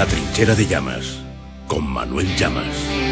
La trinchera de Llamas, con Manuel Llamas.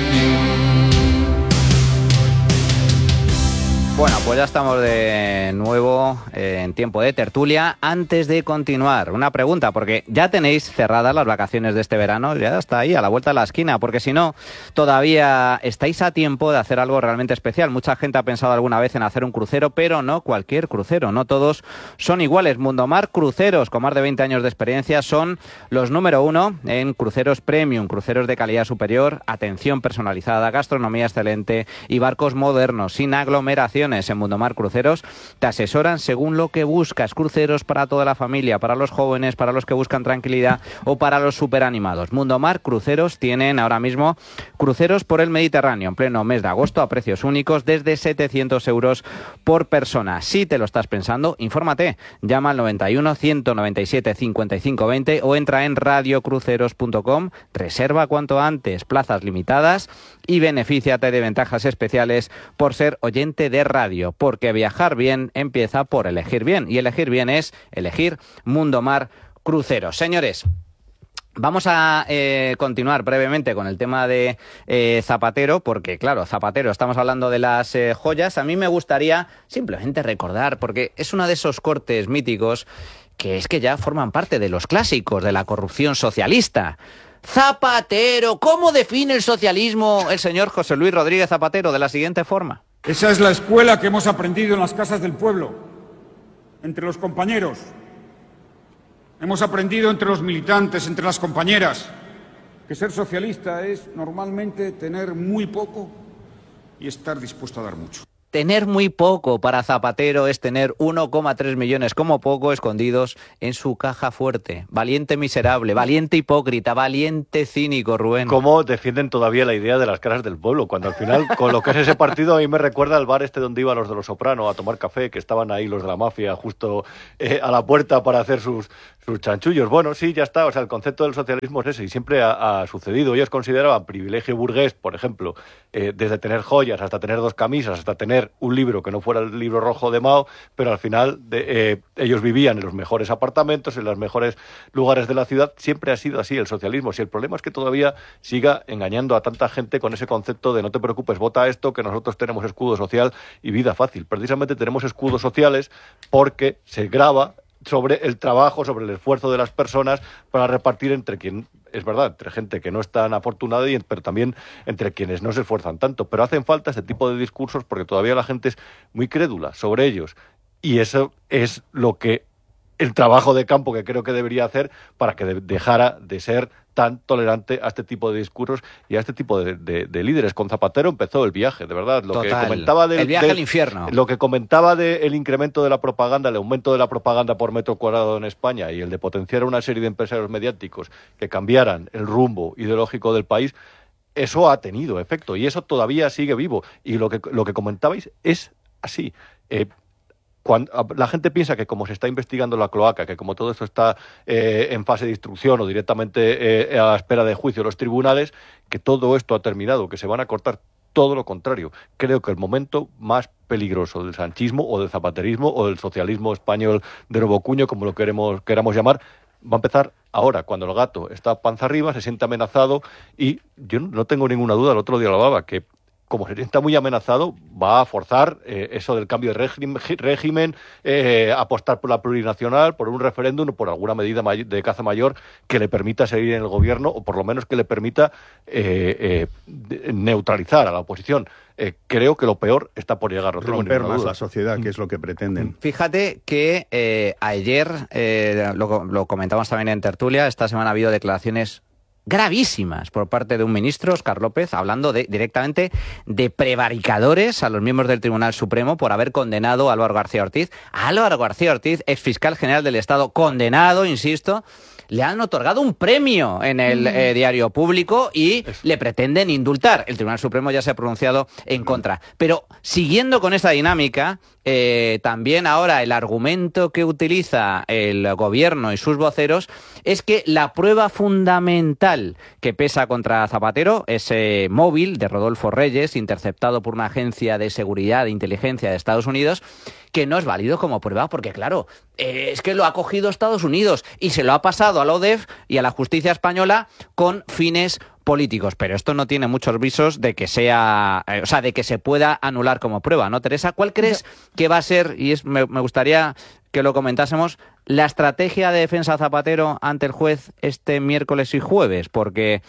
Bueno, pues ya estamos de nuevo en tiempo de tertulia. Antes de continuar, una pregunta, porque ya tenéis cerradas las vacaciones de este verano, ya está ahí, a la vuelta de la esquina, porque si no, todavía estáis a tiempo de hacer algo realmente especial. Mucha gente ha pensado alguna vez en hacer un crucero, pero no cualquier crucero, no todos son iguales. Mundomar Cruceros, con más de 20 años de experiencia, son los número uno en cruceros premium, cruceros de calidad superior, atención personalizada, gastronomía excelente y barcos modernos, sin aglomeración. En Mundomar Cruceros te asesoran según lo que buscas. Cruceros para toda la familia, para los jóvenes, para los que buscan tranquilidad o para los superanimados. Mundomar Cruceros tienen ahora mismo cruceros por el Mediterráneo en pleno mes de agosto a precios únicos desde 700 euros por persona. Si te lo estás pensando, infórmate. Llama al 91 197 55 20 o entra en radiocruceros.com. Reserva cuanto antes, plazas limitadas y benefíciate de ventajas especiales por ser oyente de radio, porque viajar bien empieza por elegir bien, y elegir bien es elegir Mundomar Cruceros. Señores, vamos a continuar brevemente con el tema de Zapatero, porque claro, Zapatero, estamos hablando de las joyas. A mí me gustaría simplemente recordar, porque es uno de esos cortes míticos que es que ya forman parte de los clásicos de la corrupción socialista. Zapatero, ¿cómo define el socialismo el señor José Luis Rodríguez Zapatero? De la siguiente forma. Esa es la escuela que hemos aprendido en las casas del pueblo, entre los compañeros. Hemos aprendido entre los militantes, entre las compañeras, que ser socialista es normalmente tener muy poco y estar dispuesto a dar mucho. Tener muy poco para Zapatero es tener 1,3 millones como poco escondidos en su caja fuerte. Valiente miserable, valiente hipócrita, valiente cínico, Rubén. ¿Cómo defienden todavía la idea de las caras del pueblo? Cuando al final, con lo que es ese partido, a mí me recuerda al bar este donde iban los de Los Soprano a tomar café, que estaban ahí los de la mafia justo a la puerta para hacer sus chanchullos. Bueno, sí, ya está. O sea, el concepto del socialismo es ese y siempre ha sucedido. Ellos consideraban privilegio burgués, por ejemplo, desde tener joyas hasta tener 2 camisas, hasta tener un libro que no fuera el libro rojo de Mao, pero al final ellos vivían en los mejores apartamentos, en los mejores lugares de la ciudad. Siempre ha sido así el socialismo. Si el problema es que todavía siga engañando a tanta gente con ese concepto de no te preocupes, vota esto, que nosotros tenemos escudo social y vida fácil. Precisamente tenemos escudos sociales porque se grava sobre el trabajo, sobre el esfuerzo de las personas para repartir entre quien, es verdad, entre gente que no es tan afortunada, pero también entre quienes no se esfuerzan tanto. Pero hacen falta este tipo de discursos porque todavía la gente es muy crédula sobre ellos. Y eso es lo que el trabajo de campo que creo que debería hacer para que dejara de ser tan tolerante a este tipo de discursos y a este tipo de líderes. Con Zapatero empezó el viaje, de verdad. Lo Total. Que comentaba el viaje al infierno. Lo que comentaba del incremento de la propaganda, el aumento de la propaganda por metro cuadrado en España y el de potenciar una serie de empresarios mediáticos que cambiaran el rumbo ideológico del país, eso ha tenido efecto y eso todavía sigue vivo. Y lo que comentabais es así. Cuando la gente piensa que como se está investigando la cloaca, que como todo esto está en fase de instrucción o directamente a la espera de juicio en los tribunales, que todo esto ha terminado, que se van a cortar, todo lo contrario. Creo que el momento más peligroso del sanchismo o del zapaterismo o del socialismo español de nuevo cuño, como lo queramos llamar, va a empezar ahora, cuando el gato está panza arriba, se siente amenazado y yo no tengo ninguna duda, el otro día lo hablaba, que como se sienta muy amenazado, va a forzar eso del cambio de régimen, apostar por la plurinacional, por un referéndum o por alguna medida de caza mayor que le permita seguir en el gobierno o por lo menos que le permita neutralizar a la oposición. Creo que lo peor está por llegar. No romper más la sociedad, que es lo que pretenden. Fíjate que ayer, lo comentamos también en tertulia, esta semana ha habido declaraciones gravísimas por parte de un ministro, Óscar López, hablando directamente de prevaricadores a los miembros del Tribunal Supremo por haber condenado a Álvaro García Ortiz. A Álvaro García Ortiz, exfiscal general del Estado, condenado, insisto, le han otorgado un premio en el diario público y le pretenden indultar. El Tribunal Supremo ya se ha pronunciado en contra. Pero siguiendo con esta dinámica, también ahora el argumento que utiliza el gobierno y sus voceros es que la prueba fundamental que pesa contra Zapatero, ese móvil de Rodolfo Reyes, interceptado por una agencia de seguridad de inteligencia de Estados Unidos, que no es válido como prueba, porque claro, es que lo ha cogido Estados Unidos y se lo ha pasado a la ODEF y a la justicia española con fines políticos, pero esto no tiene muchos visos de que sea, de que se pueda anular como prueba, ¿no, Teresa? ¿Cuál crees que va a ser, y me gustaría que lo comentásemos, la estrategia de defensa Zapatero ante el juez este miércoles y jueves? Porque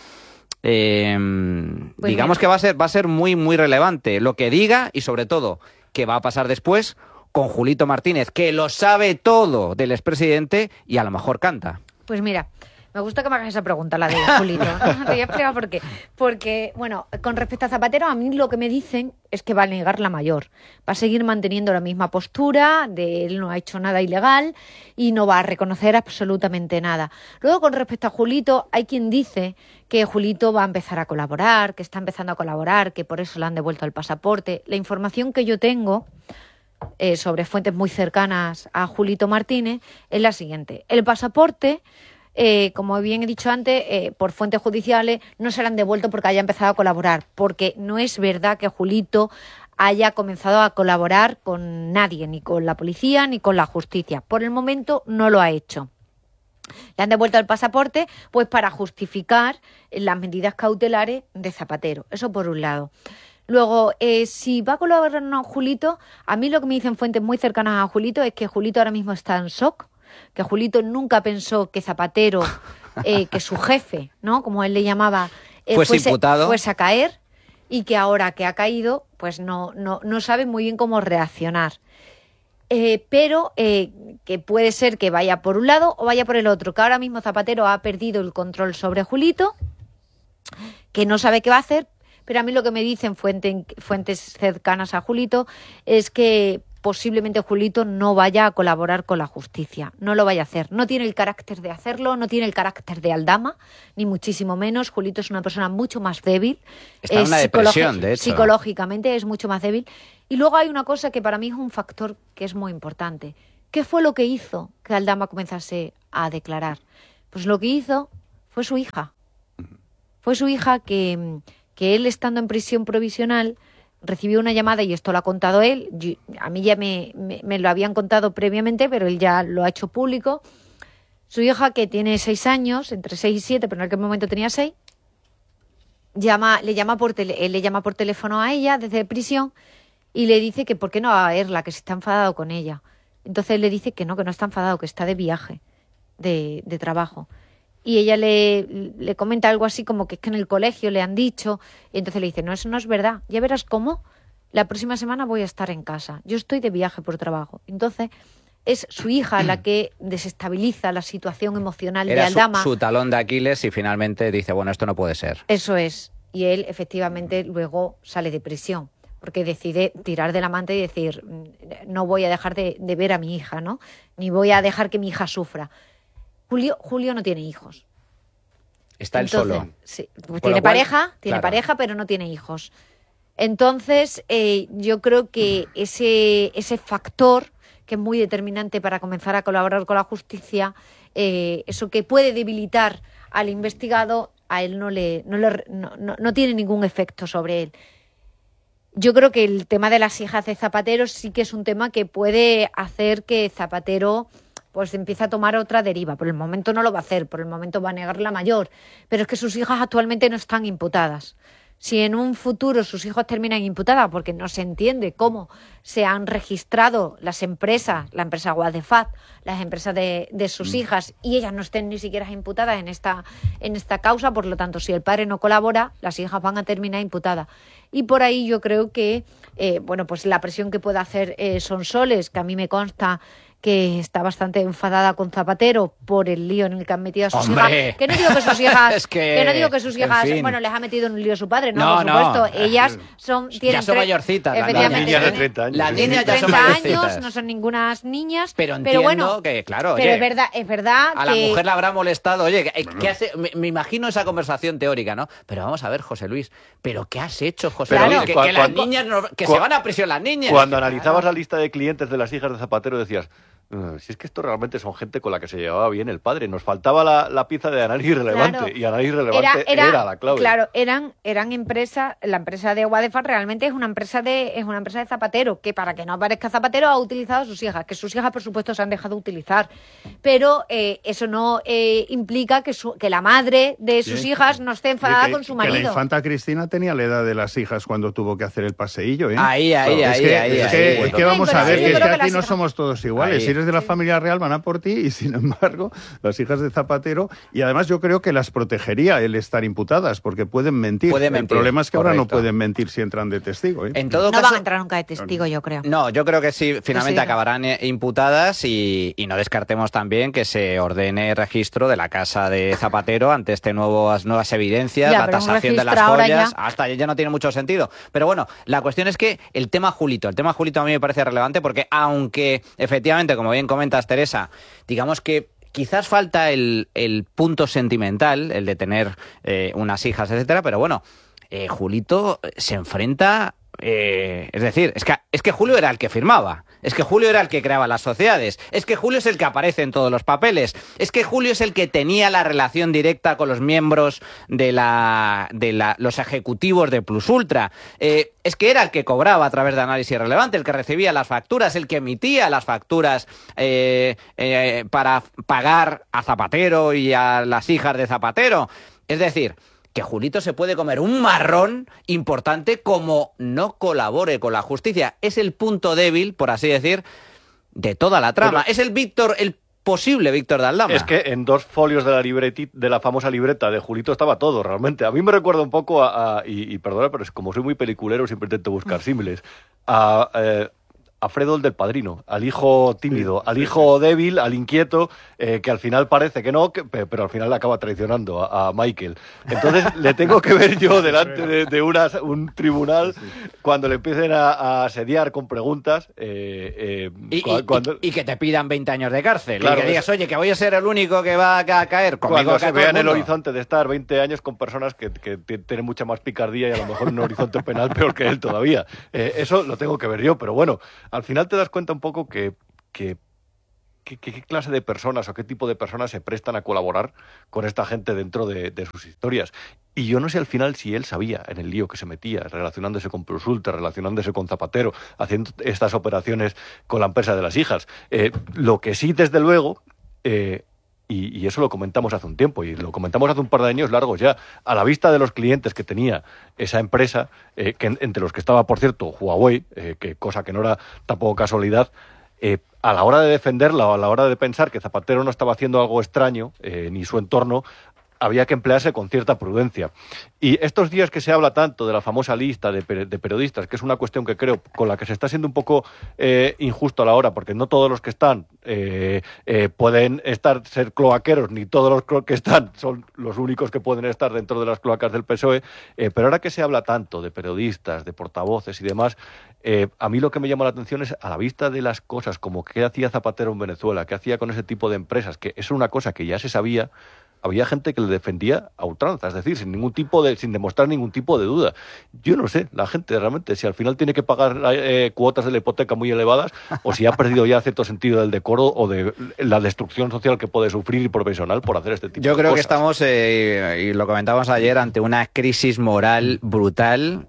digamos que va a ser muy, muy relevante lo que diga y sobre todo qué va a pasar después con Julito Martínez, que lo sabe todo del expresidente y a lo mejor canta. Pues mira, me gusta que me hagas esa pregunta, la de Julito. Te voy a explicar por qué. Porque, bueno, con respecto a Zapatero, a mí lo que me dicen es que va a negar la mayor. Va a seguir manteniendo la misma postura, de él no ha hecho nada ilegal y no va a reconocer absolutamente nada. Luego, con respecto a Julito, hay quien dice que Julito va a empezar a colaborar, que está empezando a colaborar, que por eso le han devuelto el pasaporte. La información que yo tengo sobre fuentes muy cercanas a Julito Martínez es la siguiente. El pasaporte, como bien he dicho antes, por fuentes judiciales no se le han devuelto porque haya empezado a colaborar, porque no es verdad que Julito haya comenzado a colaborar con nadie, ni con la policía ni con la justicia. Por el momento no lo ha hecho. Le han devuelto el pasaporte pues para justificar las medidas cautelares de Zapatero. Eso por un lado. Luego, si va a colaborar o no Julito, a mí lo que me dicen fuentes muy cercanas a Julito es que Julito ahora mismo está en shock, que Julito nunca pensó que Zapatero, que su jefe, ¿no?, como él le llamaba, fuese a caer, y que ahora que ha caído, pues no sabe muy bien cómo reaccionar. Pero que puede ser que vaya por un lado o vaya por el otro, que ahora mismo Zapatero ha perdido el control sobre Julito, que no sabe qué va a hacer, pero a mí lo que me dicen fuentes cercanas a Julito es que posiblemente Julito no vaya a colaborar con la justicia, no lo vaya a hacer. No tiene el carácter de hacerlo, no tiene el carácter de Aldama, ni muchísimo menos. Julito es una persona mucho más débil. Está en una depresión, de hecho. Psicológicamente es mucho más débil. Y luego hay una cosa que para mí es un factor que es muy importante. ¿Qué fue lo que hizo que Aldama comenzase a declarar? Pues lo que hizo fue su hija. Fue su hija que él, estando en prisión provisional, recibió una llamada, y esto lo ha contado él, a mí ya me lo habían contado previamente, pero él ya lo ha hecho público. Su hija, que tiene 6 años, entre 6 y 7, pero en aquel momento tenía 6, le llama por teléfono a ella desde prisión y le dice que por qué no va a verla, que se está enfadado con ella. Entonces él le dice que no está enfadado, que está de viaje, de trabajo. Y ella le comenta algo así como que es que en el colegio le han dicho, y entonces le dice, no, eso no es verdad, ya verás cómo, la próxima semana voy a estar en casa, yo estoy de viaje por trabajo. Entonces es su hija la que desestabiliza la situación emocional de Aldama. Era su talón de Aquiles, y finalmente dice, bueno, esto no puede ser. Eso es, y él efectivamente luego sale de prisión, porque decide tirar del amante y decir, no voy a dejar de ver a mi hija, ¿no?, ni voy a dejar que mi hija sufra. Julio no tiene hijos. Está él solo. Sí, pues tiene pareja, pero no tiene hijos. Entonces, yo creo que ese factor, que es muy determinante para comenzar a colaborar con la justicia, eso que puede debilitar al investigado, a él no tiene ningún efecto sobre él. Yo creo que el tema de las hijas de Zapatero sí que es un tema que puede hacer que Zapatero pues empieza a tomar otra deriva. Por el momento no lo va a hacer, por el momento va a negar la mayor, pero es que sus hijas actualmente no están imputadas. Si en un futuro sus hijos terminan imputadas, porque no se entiende cómo se han registrado las empresas, la empresa Guadefat, las empresas de sus hijas, y ellas no estén ni siquiera imputadas en esta causa, por lo tanto, si el padre no colabora, las hijas van a terminar imputadas. Y por ahí yo creo que, pues la presión que puede hacer Sonsoles, que a mí me consta que está bastante enfadada con Zapatero por el lío en el que han metido a sus hijas. Que no digo que sus hijas, en fin, bueno, les ha metido en un lío su padre, no, por supuesto. Ellas tienen mayorcitas, efectivamente, las niñas de 30 años. Las niñas ya son 30 mayorcitas. años, no son ningunas niñas. Pero entiendo bueno, que, claro, pero oye, es verdad a la mujer le habrá molestado, oye, ¿qué hace? Me imagino esa conversación teórica, ¿no? Pero vamos a ver, José Luis, ¿pero qué has hecho, José Luis? Que las niñas, se van a prisión las niñas. Cuando analizabas la lista de clientes de las hijas de Zapatero decías, Si es que esto realmente son gente con la que se llevaba bien el padre. Nos faltaba la pieza de análisis relevante. Claro. Y análisis relevante era la clave. Claro, eran empresas. La empresa de Guadefar realmente es una empresa de Zapatero, que para que no aparezca Zapatero ha utilizado a sus hijas, que sus hijas por supuesto se han dejado utilizar, pero eso no implica que la madre de sus hijas no esté enfadada con su marido. Que la infanta Cristina tenía la edad de las hijas cuando tuvo que hacer el paseillo, ¿eh? Ahí. Es que vamos a ver, yo que es creo que que aquí las no hijas... somos todos iguales. Si eres de la familia real van a por ti y sin embargo las hijas de Zapatero, y además yo creo que las protegería el estar imputadas porque pueden mentir. El problema es que ahora no pueden mentir si entran de testigo, ¿eh? En todo no caso, van a entrar nunca de testigo, yo creo. No, yo creo que sí, finalmente Sí. acabarán imputadas y no descartemos también que se ordene registro de la casa de Zapatero ante nuevas evidencias, Ya, la pero un tasación de las registro ahora joyas, ya... hasta ya no tiene mucho sentido. Pero bueno, la cuestión es que el tema Julito a mí me parece relevante porque aunque efectivamente, como bien comentas, Teresa, digamos que quizás falta el punto sentimental, el de tener unas hijas, etcétera, pero bueno, Julito se enfrenta... es decir, es que Julio era el que firmaba, es que Julio era el que creaba las sociedades, es que Julio es el que aparece en todos los papeles, es que Julio es el que tenía la relación directa con los miembros de los ejecutivos de Plus Ultra, es que era el que cobraba a través de análisis relevante, el que recibía las facturas, el que emitía las facturas para pagar a Zapatero y a las hijas de Zapatero. Es decir, que Julito se puede comer un marrón importante como no colabore con la justicia. Es el punto débil, por así decir, de toda la trama. Es el posible Víctor de Aldama. Es que en 2 folios de la famosa libreta de Julito estaba todo, realmente. A mí me recuerda un poco y perdona, pero es como soy muy peliculero, siempre intento buscar símiles, a Fredo el del Padrino, al hijo tímido, al hijo débil, al inquieto, que al final parece que no, pero al final le acaba traicionando a Michael. Entonces le tengo que ver yo delante de un tribunal cuando le empiecen a asediar con preguntas. Y que te pidan 20 años de cárcel. Claro, y que digas, oye, que voy a ser el único que va a caer. Cuando se vea en el mundo. horizonte de estar 20 años con personas que tienen mucha más picardía y a lo mejor un horizonte penal peor que él todavía. Eso lo tengo que ver yo, pero bueno, al final te das cuenta un poco que qué clase de personas o qué tipo de personas se prestan a colaborar con esta gente dentro de sus historias. Y yo no sé al final si él sabía en el lío que se metía, relacionándose con Plus Ultra, relacionándose con Zapatero, haciendo estas operaciones con la empresa de las hijas. Lo que sí, desde luego... Y eso lo comentamos hace un tiempo, y lo comentamos hace un par de años largos ya, a la vista de los clientes que tenía esa empresa, entre los que estaba, por cierto, Huawei, cosa que no era tampoco casualidad, a la hora de defenderla o a la hora de pensar que Zapatero no estaba haciendo algo extraño, ni su entorno, había que emplearse con cierta prudencia. Y estos días que se habla tanto de la famosa lista de periodistas, que es una cuestión que creo con la que se está siendo un poco injusto a la hora, porque no todos los que están pueden ser cloaqueros, ni todos los que están son los únicos que pueden estar dentro de las cloacas del PSOE, pero ahora que se habla tanto de periodistas, de portavoces y demás, a mí lo que me llama la atención es, a la vista de las cosas como qué hacía Zapatero en Venezuela, qué hacía con ese tipo de empresas, que es una cosa que ya se sabía, había gente que le defendía a ultranza, es decir, sin demostrar ningún tipo de duda. Yo no sé, la gente realmente, si al final tiene que pagar cuotas de la hipoteca muy elevadas, o si ha perdido ya cierto sentido del decoro o de la destrucción social que puede sufrir y profesional por hacer este tipo de cosas. Yo creo que estamos, y lo comentábamos ayer, ante una crisis moral brutal,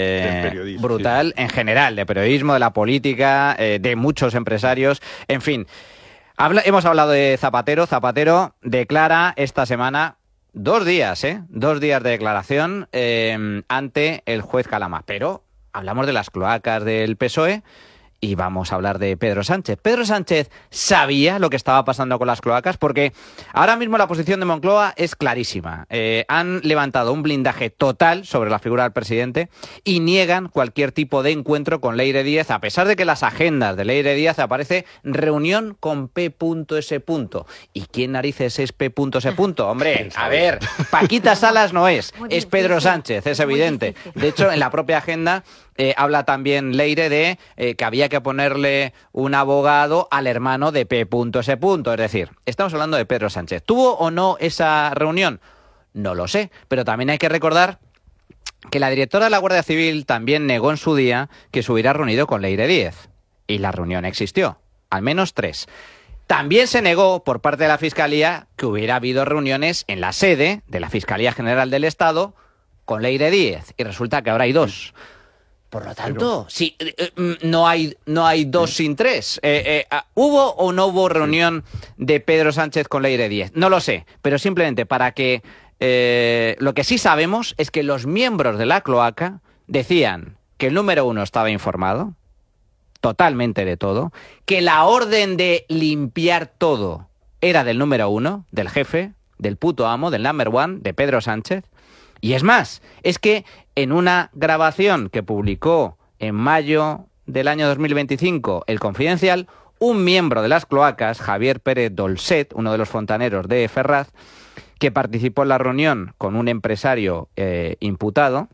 brutal en general, de periodismo, de la política, de muchos empresarios, en fin. Hemos hablado de Zapatero. Zapatero declara esta semana 2 días, 2 días de declaración ante el juez Calama. Pero hablamos de las cloacas del PSOE y vamos a hablar de Pedro Sánchez. Pedro Sánchez sabía lo que estaba pasando con las cloacas porque ahora mismo la posición de Moncloa es clarísima. Han levantado un blindaje total sobre la figura del presidente y niegan cualquier tipo de encuentro con Leire Díaz, a pesar de que en las agendas de Leire Díaz aparece reunión con P.S. ¿Y quién narices es P.S.? Hombre, a ver, Paquita Salas no es Pedro Sánchez, es evidente. De hecho, en la propia agenda habla también Leire de que había que ponerle un abogado al hermano de P.S. Es decir, estamos hablando de Pedro Sánchez. ¿Tuvo o no esa reunión? No lo sé, pero también hay que recordar que la directora de la Guardia Civil también negó en su día que se hubiera reunido con Leire Díaz. Y la reunión existió. al menos 3. También se negó por parte de la Fiscalía que hubiera habido reuniones en la sede de la Fiscalía General del Estado con Leire Díez, y resulta que ahora hay 2. Por lo tanto, sí, no hay 2 sin 3. ¿Hubo o no hubo reunión de Pedro Sánchez con Leire Díez? No lo sé, pero simplemente para que... lo que sí sabemos es que los miembros de la cloaca decían que el número 1 estaba informado, totalmente de todo, que la orden de limpiar todo era del número 1, del jefe, del puto amo, del number 1, de Pedro Sánchez. Y es más, es que en una grabación que publicó en mayo del año 2025 El Confidencial, un miembro de las cloacas, Javier Pérez Dolcet, uno de los fontaneros de Ferraz, que participó en la reunión con un empresario imputado,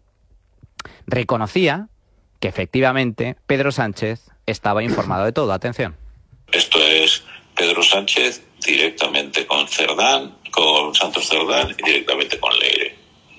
reconocía que efectivamente Pedro Sánchez estaba informado de todo. Atención. Esto es Pedro Sánchez directamente con Cerdán, con Santos Cerdán y directamente con Leire.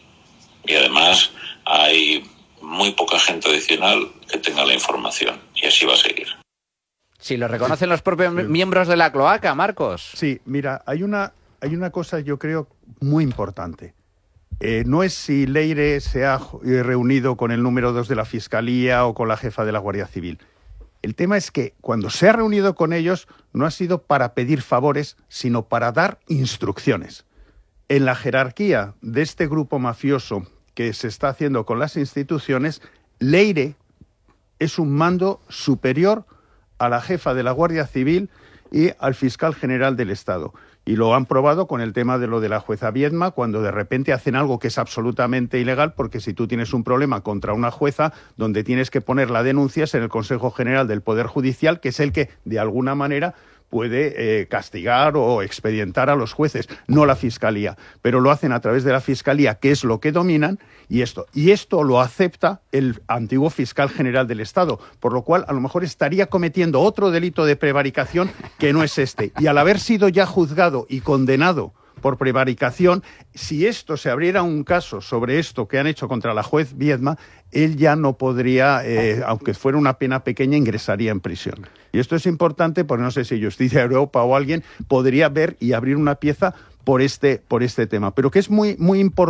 Y además hay muy poca gente adicional que tenga la información, y así va a seguir. Si lo reconocen los propios miembros de la cloaca, Marcos. Sí, mira, hay una cosa, yo creo, muy importante. No es si Leire se ha reunido con el número 2 de la Fiscalía o con la jefa de la Guardia Civil. El tema es que cuando se ha reunido con ellos no ha sido para pedir favores, sino para dar instrucciones. En la jerarquía de este grupo mafioso que se está haciendo con las instituciones, Leire es un mando superior a la jefa de la Guardia Civil y al fiscal general del Estado. Y lo han probado con el tema de lo de la jueza Viedma, cuando de repente hacen algo que es absolutamente ilegal, porque si tú tienes un problema contra una jueza, donde tienes que poner la denuncia es en el Consejo General del Poder Judicial, que es el que, de alguna manera, puede castigar o expedientar a los jueces, no la Fiscalía. Pero lo hacen a través de la Fiscalía, que es lo que dominan, y esto lo acepta el antiguo fiscal general del Estado, por lo cual a lo mejor estaría cometiendo otro delito de prevaricación que no es este. Y al haber sido ya juzgado y condenado por prevaricación, si esto se abriera un caso sobre esto que han hecho contra la juez Viedma, él ya no podría, aunque fuera una pena pequeña, ingresaría en prisión. Y esto es importante porque no sé si Justicia Europa o alguien podría ver y abrir una pieza por este tema, pero que es muy, muy importante.